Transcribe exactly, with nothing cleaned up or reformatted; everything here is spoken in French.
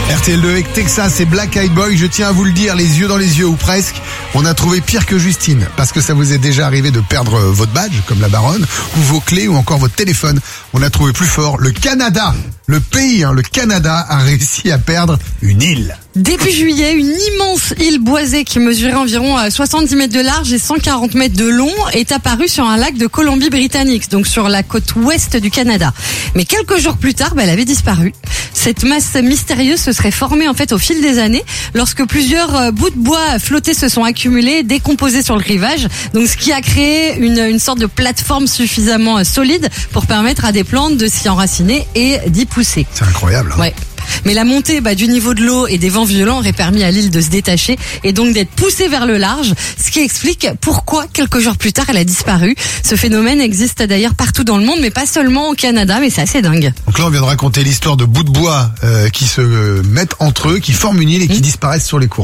R T L deux avec Texas et Black Eyed Boy, je tiens à vous le dire, les yeux dans les yeux ou presque, on a trouvé pire que Justine, parce que ça vous est déjà arrivé de perdre votre badge, comme la baronne, ou vos clés, ou encore votre téléphone. On a trouvé plus fort, le Canada, le pays, hein, le Canada a réussi à perdre une île. Début juillet, une immense île boisée qui mesurait environ soixante-dix mètres de large et cent quarante mètres de long est apparue sur un lac de Colombie-Britannique, donc sur la côte ouest du Canada. Mais quelques jours plus tard, bah, elle avait disparu. Cette masse mystérieuse se serait formée en fait au fil des années lorsque plusieurs bouts de bois flottés se sont accumulés, décomposés sur le rivage. Donc ce qui a créé une, une sorte de plateforme suffisamment solide pour permettre à des plantes de s'y enraciner et d'y pousser. C'est incroyable. Hein. Ouais. Mais la montée bah, du niveau de l'eau et des vents violents aurait permis à l'île de se détacher et donc d'être poussée vers le large, ce qui explique pourquoi quelques jours plus tard elle a disparu. Ce phénomène existe d'ailleurs partout dans le monde, mais pas seulement au Canada, mais c'est assez dingue. Donc là on vient de raconter l'histoire de bouts de bois euh, qui se mettent entre eux, qui forment une île et qui mmh. disparaissent sur les courants.